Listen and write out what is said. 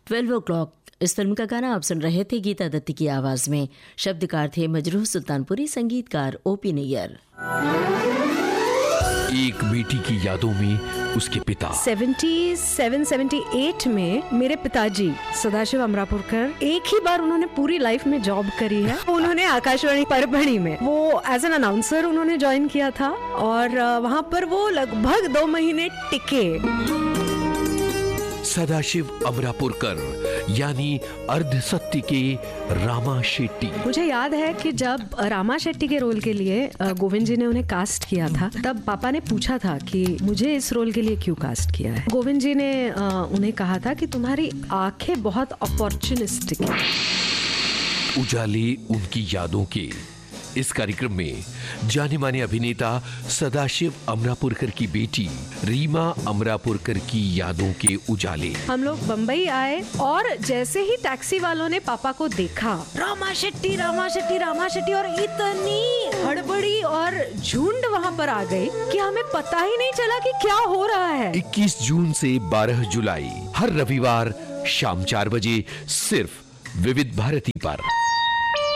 12 o'clock इस film का गाना आप सुन रहे थे गीता दत्ती की आवाज में। शब्दकार थे मजरूह सुल्तानपुरी, संगीतकार ओपी नैयर। एक बेटी की यादों में उसके पिता 77-78 में मेरे पिताजी सदाशिव अमरापुरकर, एक ही बार उन्होंने पूरी लाइफ में जॉब करी है। उन्होंने आकाशवाणी परभणी में वो एज एन अनाउंसर उन्होंने ज्वाइन किया था और वहाँ पर वो लगभग 2 महीने टिके। सदाशिव अमरापुरकर यानी अर्ध सत्य के रामा शेट्टी। मुझे याद है कि जब रामा शेट्टी के रोल के लिए गोविंद जी ने उन्हें कास्ट किया था, तब पापा ने पूछा था कि मुझे इस रोल के लिए क्यों कास्ट किया है। गोविंद जी ने उन्हें कहा था कि तुम्हारी आंखें बहुत अपॉर्चुनिस्टिक हैं। उजाले उनकी यादों के इस कार्यक्रम में जाने माने अभिनेता सदाशिव अमरापुरकर की बेटी रीमा अमरापुरकर की यादों के उजाले। हम लोग बम्बई आए और जैसे ही टैक्सी वालों ने पापा को देखा, रामा शेट्टी रामा शेट्टी रामा शेट्टी, और इतनी हड़बड़ी और झुंड वहाँ पर आ गई कि हमें पता ही नहीं चला कि क्या हो रहा है। 21 जून से 12 जुलाई हर रविवार शाम 4 बजे सिर्फ विविध भारती पर।